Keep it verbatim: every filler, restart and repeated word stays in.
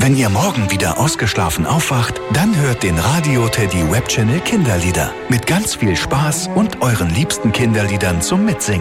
Wenn ihr morgen wieder ausgeschlafen aufwacht, dann hört den Radio Teddy Webchannel Kinderlieder. Mit ganz viel Spaß und euren liebsten Kinderliedern zum Mitsingen.